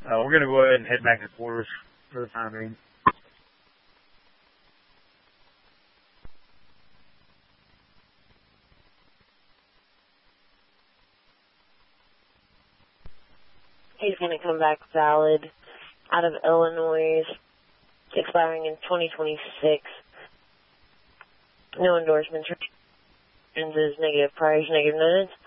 We're going to go ahead and head back to quarters for the time being. He's going to come back valid out of Illinois, expiring in 2026. No endorsements. Negative priors, negative notice.